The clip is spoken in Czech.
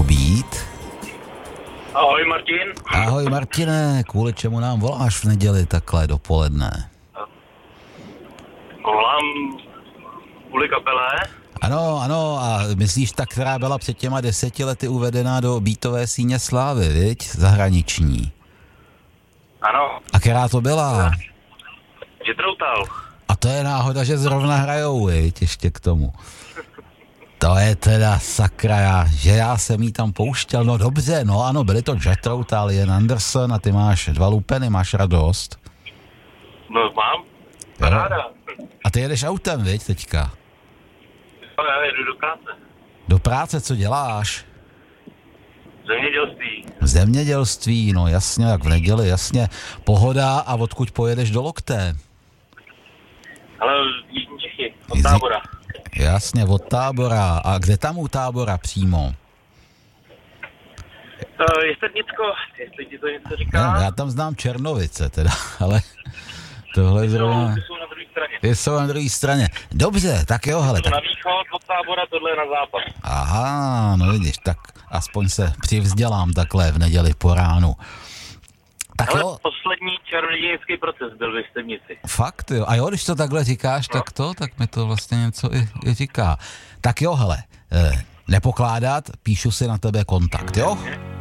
být. Ahoj Martin. Ahoj Martine, kvůli čemu nám voláš v neděli takhle dopoledne? Volám kvůli kapele. Ano, a myslíš ta, která byla před těma 10 lety uvedená do Beatové síně slávy, viď? Zahraniční. Ano. A která to byla? Jethro Tull. A to je náhoda, že zrovna hrajou, viď? Ještě k tomu. To je teda sakra, že já jsem jí tam pouštěl, no dobře, no ano, byli to Jethro Tull, Ian Anderson a ty máš 2 lupeny, máš radost. No mám, paráda. A ty jedeš autem, viď, teďka? No, já jedu do práce. Do práce, co děláš? Zemědělství. Zemědělství, no jasně, jak v neděli, jasně. Pohoda, a odkud pojedeš do Lokté? Ale Jižní Čechy, od Tábora. Jasně, od Tábora. A kde tam u Tábora přímo? Jesternicko, jestli ti to něco říká. No, já tam znám Černovice teda, ale tohle zrovna... Ty jsou na druhé straně. Ty jsou na druhé straně. Dobře, tak jo, hele. Tak... Na východ od Tábora, tohle je na západ. Aha, no vidíš, tak aspoň se přivzdělám takhle v neděli po ránu. Tak ale jo. poslední čarodějnický proces byl v Jesternici. Fakt jo, a jo, když to takhle říkáš, no. tak mi to vlastně něco i říká. Tak jo, hele, nepokládat, píšu si na tebe kontakt, jo?